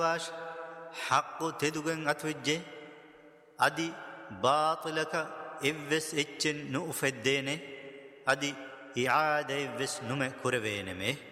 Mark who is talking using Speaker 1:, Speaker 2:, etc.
Speaker 1: باش حق تدغن أتوجه أدي باطلك إفس إتشن نؤفدين أدي إعادة إفس نمي كربين مه